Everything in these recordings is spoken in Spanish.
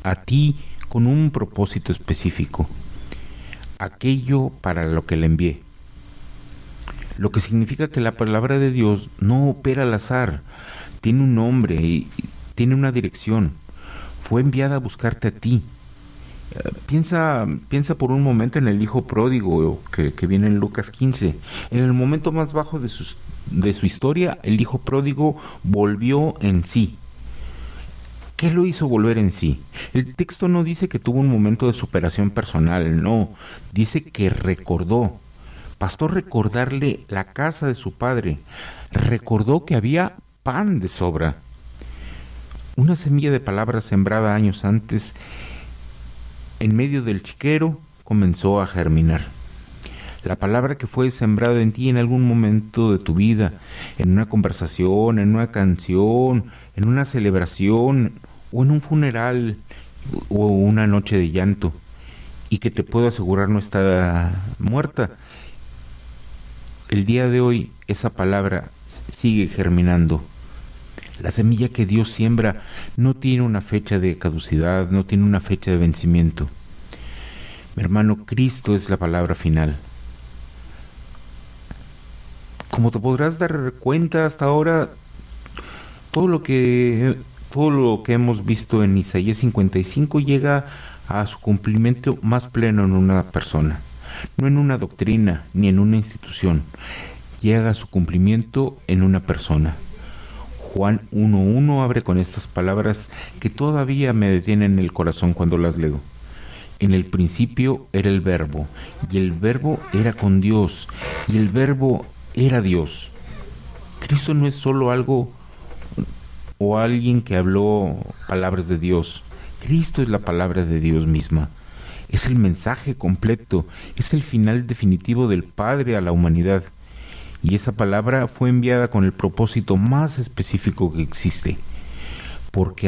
a ti con un propósito específico, aquello para lo que la envié. Lo que significa que la palabra de Dios no opera al azar, tiene un nombre y tiene una dirección. Fue enviada a buscarte a ti. Piensa por un momento en el hijo pródigo que viene en Lucas 15. En el momento más bajo de su historia, el hijo pródigo volvió en sí. ¿Qué lo hizo volver en sí? El texto no dice que tuvo un momento de superación personal, no. Dice que recordó. Bastó recordarle la casa de su padre. Recordó que había pan de sobra. Una semilla de palabra sembrada años antes en medio del chiquero comenzó a germinar. La palabra que fue sembrada en ti en algún momento de tu vida, en una conversación, en una canción, en una celebración o en un funeral o una noche de llanto, y que te puedo asegurar no está muerta. El día de hoy esa palabra sigue germinando. La semilla que Dios siembra no tiene una fecha de caducidad, no tiene una fecha de vencimiento. Mi hermano, Cristo es la palabra final. Como te podrás dar cuenta hasta ahora, todo lo que hemos visto en Isaías 55 llega a su cumplimiento más pleno en una persona, no en una doctrina ni en una institución. Llega a su cumplimiento en una persona. Juan 1:1 abre con estas palabras que todavía me detienen en el corazón cuando las leo. En el principio era el Verbo, y el Verbo era con Dios, y el Verbo era Dios. Cristo no es solo algo o alguien que habló palabras de Dios. Cristo es la palabra de Dios misma. Es el mensaje completo, es el final definitivo del Padre a la humanidad. Y esa palabra fue enviada con el propósito más específico que existe. Porque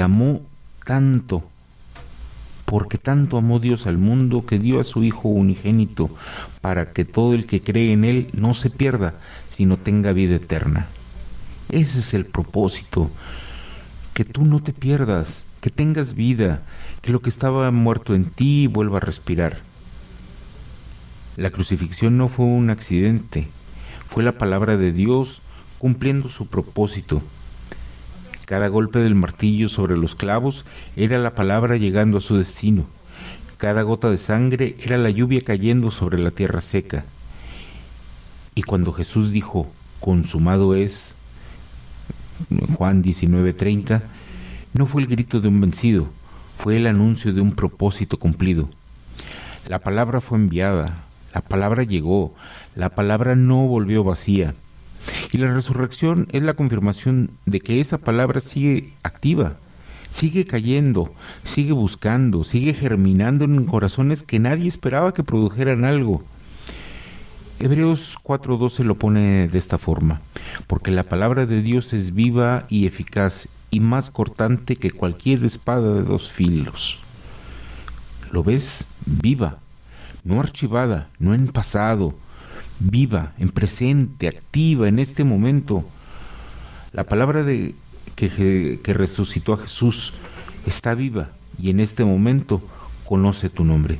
tanto amó Dios al mundo que dio a su Hijo unigénito, para que todo el que cree en Él no se pierda, sino tenga vida eterna. Ese es el propósito, que tú no te pierdas, que tengas vida, que lo que estaba muerto en ti vuelva a respirar. La crucifixión no fue un accidente, fue la palabra de Dios cumpliendo su propósito. Cada golpe del martillo sobre los clavos era la palabra llegando a su destino. Cada gota de sangre era la lluvia cayendo sobre la tierra seca. Y cuando Jesús dijo, consumado es, Juan 19:30, no fue el grito de un vencido, fue el anuncio de un propósito cumplido. La palabra fue enviada, la palabra llegó, la palabra no volvió vacía. Y la resurrección es la confirmación de que esa palabra sigue activa, sigue cayendo, sigue buscando, sigue germinando en corazones que nadie esperaba que produjeran algo. Hebreos 4:12 lo pone de esta forma: porque la palabra de Dios es viva y eficaz y más cortante que cualquier espada de 2 filos. ¿Lo ves? Viva, no archivada, no en pasado, viva, en presente, activa en este momento. La palabra que resucitó a Jesús está viva y en este momento conoce tu nombre.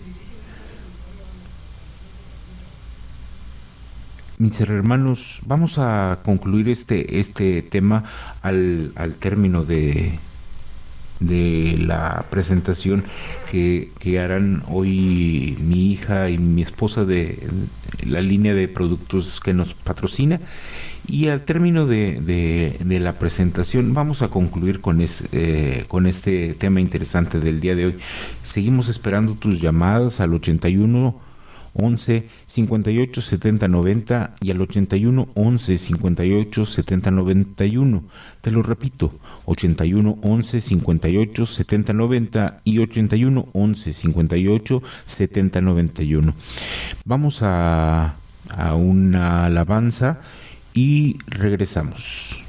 Mis hermanos, vamos a concluir este tema al término de la presentación que harán hoy mi hija y mi esposa de la línea de productos que nos patrocina, y al término de la presentación vamos a concluir con este tema interesante del día de hoy. Seguimos esperando tus llamadas al 81 11 58 70 90 y al 81 11 58 70 91. Te lo repito, 81 11 58 70 90 y 81 11 58 70 91. Vamos a una alabanza y regresamos.